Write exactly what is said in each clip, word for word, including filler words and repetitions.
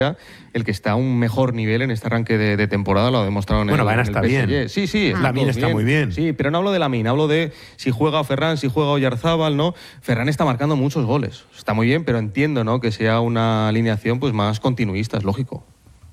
el que está a un mejor nivel en este arranque de, de temporada, lo ha demostrado en bueno, el, Baena en el está P S G. bien. Sí, sí. Lamine está bien. muy bien. Sí, pero no hablo de Lamine, hablo de si juega Ferran, si juega Oyarzábal, ¿no? Ferran está marcando muchos goles. Está muy bien, pero entiendo, ¿no?, que sea una alineación pues más continuista, es lógico.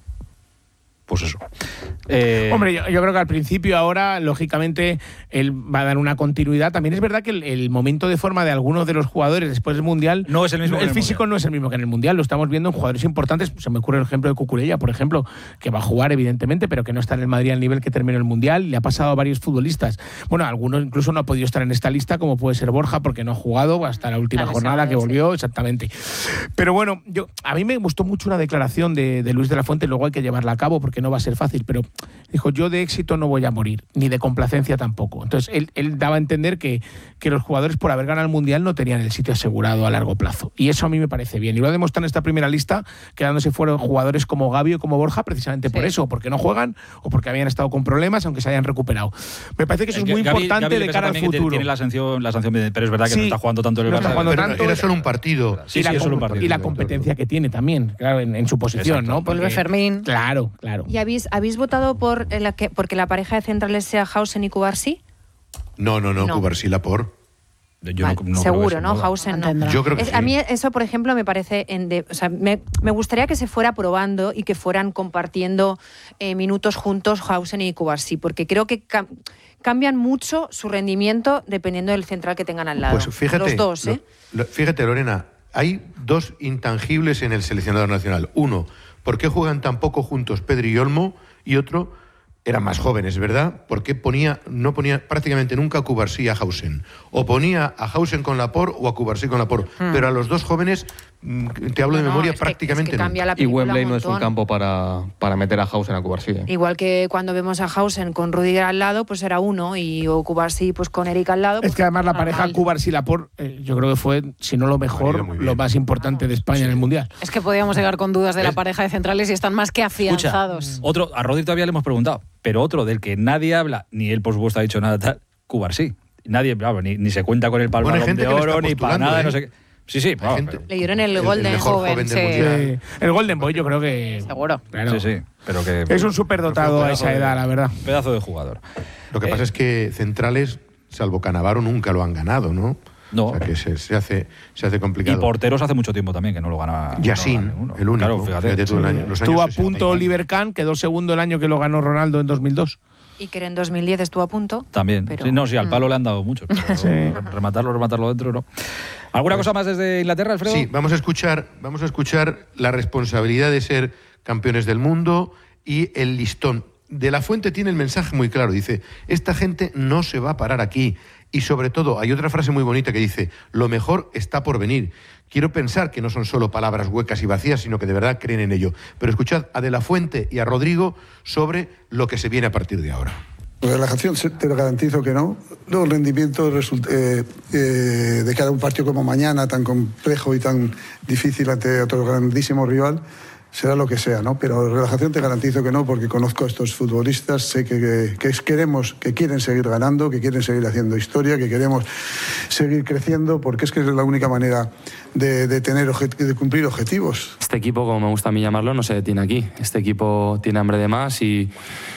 Pues eso. Eh... Hombre, yo, yo creo que al principio ahora, lógicamente, él va a dar una continuidad. También es verdad que el, el momento de forma de algunos de los jugadores después del Mundial... No es el mismo. El el físico mundial. no es el mismo que en el Mundial. Lo estamos viendo en jugadores importantes. Se me ocurre el ejemplo de Cucurella, por ejemplo, que va a jugar, evidentemente, pero que no está en el Madrid al nivel que terminó el Mundial. Le ha pasado a varios futbolistas. Bueno, algunos incluso no ha podido estar en esta lista, como puede ser Borja, porque no ha jugado hasta la última Claro, jornada sí, que volvió, sí. exactamente. Pero bueno, yo a mí me gustó mucho una declaración de, de Luis de la Fuente, luego hay que llevarla a cabo porque no va a ser fácil, pero dijo, yo de éxito no voy a morir, ni de complacencia tampoco. Entonces, él, él daba a entender que, que los jugadores, por haber ganado el Mundial, no tenían el sitio asegurado a largo plazo. Y eso a mí me parece bien. Y lo ha demostrado en esta primera lista, quedándose fuera jugadores como Gavi o como Borja, precisamente por Sí. eso, porque no juegan o porque habían estado con problemas, aunque se hayan recuperado. Me parece que eso es muy Gavi, importante Gavi de cara al tiene, futuro. Tiene la sanción, la sanción, pero es verdad que Sí, no está jugando tanto en el no está Barça. jugando Pero tanto. era solo un partido. Sí, y, sí, la, es solo un partido. y la competencia que tiene también, claro, en, en su posición, Exacto. ¿no? Vuelve Porque- Fermín. Claro, claro. ¿Y habéis, habéis votado por la que, porque la pareja de centrales sea Hausen y Cubarsí? No, no, no, No. Cubarsí Laporte. Yo Vale, no, no creo que seguro, se ¿no? mueva. Hausen no. Mantendrá. Yo creo que Es- sí. A mí eso, por ejemplo, me parece... En de- o sea, me, me gustaría que se fuera probando y que fueran compartiendo eh, minutos juntos Hausen y Cubarsí, porque creo que cam- cambian mucho su rendimiento dependiendo del central que tengan al lado. Pues fíjate, Los dos, ¿eh? lo- lo- fíjate, Lorena, hay dos intangibles en el seleccionador nacional. Uno, ¿por qué juegan tan poco juntos Pedri y Olmo? Y otro, eran más jóvenes, ¿verdad? ¿Por qué ponía, no ponía prácticamente nunca a Cubarsí y a Hausen? O ponía a Hausen con Laporte o a Cubarsí con Laporte. Hmm. Pero a los dos jóvenes, mm, te hablo de No, no, memoria, es que- prácticamente es que cambia nunca. la Y película Wembley no es un montón. campo para, para meter a Hausen a Cubarsí. ¿eh? Igual que cuando vemos a Hausen con Rudiger al lado, pues era uno, y o Cubarsí pues con Eric al lado. Es pues que además la pareja normal. Cubarsí-Laporte, eh, yo creo que fue, si no lo Ha mejor, ido muy bien. lo más importante de España en el Mundial. Es que podíamos llegar con dudas de la ¿Ves? pareja de centrales y están más que Escucha, afianzados. otro, a Rodri todavía le hemos preguntado, pero otro del que nadie habla, ni él por supuesto ha dicho nada tal, Cubarsí. Nadie, claro, ni, ni se cuenta con el Bueno, hay Balón gente de que le Oro, está ni para postulando, nada, ¿eh? no sé qué. Sí, sí, Hay claro, gente- pero- Le dieron el el Golden mejor joven, joven del sí. Mundial. Eh, el Golden Boy yo creo que... Seguro. Claro. sí, sí, pero que... Es un superdotado a esa edad, la verdad. Pedazo de jugador. Lo que Eh, pasa es que centrales, salvo Cannavaro, nunca lo han ganado, ¿no? No. O sea que se, se hace, se hace Y complicado. porteros hace mucho tiempo también que no lo gana. Yassin, no lo gana ninguno. el único. Claro, fíjate. Fíjate tú, el año- los Estuvo a años sesenta y punto cinco. Oliver Kahn, quedó segundo el año que lo ganó Ronaldo en dos mil dos. Y que en dos mil diez estuvo a punto. También. Pero- Sí, no, sí, al Mm. palo le han dado mucho. Pero Sí. Rematarlo, rematarlo dentro, ¿no? ¿Alguna cosa más desde Inglaterra, Alfredo? Sí, vamos a escuchar, vamos a escuchar la responsabilidad de ser campeones del mundo y el listón. De la Fuente tiene el mensaje muy claro. Dice, esta gente no se va a parar aquí. Y sobre todo, hay otra frase muy bonita que dice, lo mejor está por venir. Quiero pensar que no son solo palabras huecas y vacías, sino que de verdad creen en ello. Pero escuchad a De la Fuente y a Rodrigo sobre lo que se viene a partir de ahora. Relajación, se- te lo garantizo que no. Luego el rendimiento result- eh, eh, de cara a un partido como mañana, tan complejo y tan difícil ante otro grandísimo rival, será lo que sea, ¿no? Pero relajación te garantizo que no, porque conozco a estos futbolistas, sé que, que, que queremos, que quieren seguir ganando, que quieren seguir haciendo historia, que queremos seguir creciendo, porque es que es la única manera de, de tener objet- de cumplir objetivos. Este equipo, como me gusta a mí llamarlo, no se detiene aquí. Este equipo tiene hambre de más y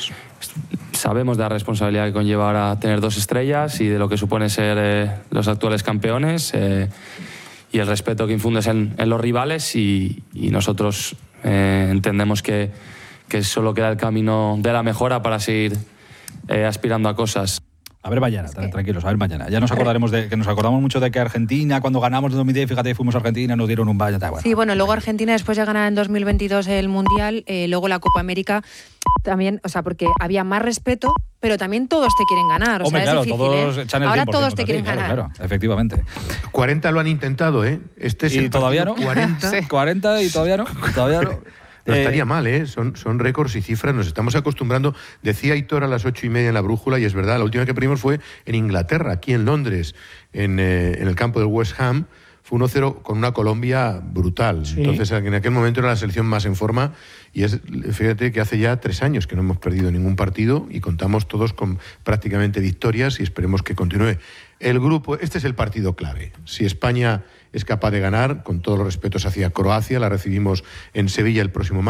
sabemos de la responsabilidad que conlleva ahora tener dos estrellas y de lo que supone ser eh, los actuales campeones eh, y el respeto que infundes en, en los rivales y, y nosotros eh, entendemos que, que solo queda el camino de la mejora para seguir eh, aspirando a cosas. A ver mañana, tranquilos, a ver mañana. Ya nos acordaremos de que nos acordamos mucho de que Argentina, cuando ganamos en dos mil diez, fíjate, fuimos a Argentina, nos dieron un vaya. Bueno, Sí, bueno, luego Argentina después de ganar en dos mil veintidós el Mundial, eh, luego la Copa América también, o sea, porque había más respeto, pero también todos te quieren ganar. O hombre, sea, claro, es difícil, todos ¿eh? echan el Ahora cien por ciento todos te contra quieren ti, claro, ganar. Claro, efectivamente. cuarenta lo han intentado, ¿eh? Este es ¿Y el todavía no? partido cuarenta. Sí. cuarenta y todavía no. Todavía no. No Eh, estaría mal, ¿eh? Son, son récords y cifras, nos estamos acostumbrando. Decía Aitor a las ocho y media en la brújula, y es verdad, la última que perdimos fue en Inglaterra, aquí en Londres, en, eh, en el campo del West Ham, fue uno cero con una Colombia brutal. Sí. Entonces, en aquel momento era la selección más en forma y es, fíjate que hace ya tres años que no hemos perdido ningún partido y contamos todos con prácticamente victorias y esperemos que continúe. El grupo, este es el partido clave. Si España es capaz de ganar, con todos los respetos hacia Croacia, la recibimos en Sevilla el próximo martes.